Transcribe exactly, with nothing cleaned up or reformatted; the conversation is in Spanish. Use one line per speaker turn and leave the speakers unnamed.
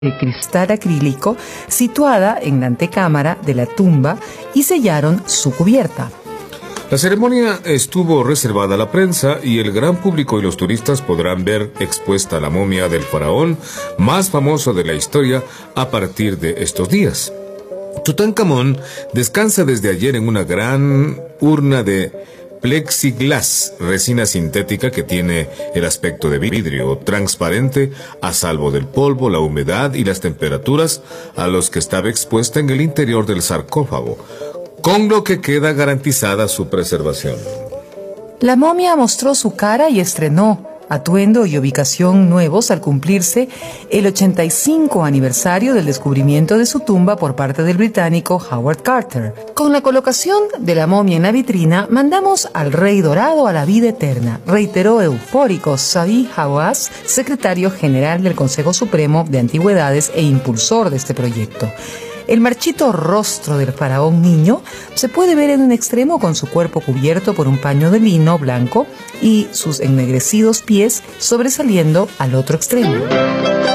de cristal acrílico situada en la antecámara de la tumba y sellaron su cubierta.
La ceremonia estuvo reservada a la prensa y el gran público y los turistas podrán ver expuesta la momia del faraón más famoso de la historia a partir de estos días. Tutankamón descansa desde ayer en una gran urna de plexiglas, resina sintética que tiene el aspecto de vidrio transparente, a salvo del polvo, la humedad y las temperaturas a los que estaba expuesta en el interior del sarcófago, con lo que queda garantizada su preservación.
La momia mostró su cara y estrenó atuendo y ubicación nuevos al cumplirse el ochenta y cinco aniversario del descubrimiento de su tumba por parte del británico Howard Carter. Con la colocación de la momia en la vitrina, mandamos al rey dorado a la vida eterna, reiteró eufórico Said Hawass, secretario general del Consejo Supremo de Antigüedades e impulsor de este proyecto. El marchito rostro del faraón niño se puede ver en un extremo con su cuerpo cubierto por un paño de lino blanco y sus ennegrecidos pies sobresaliendo al otro extremo.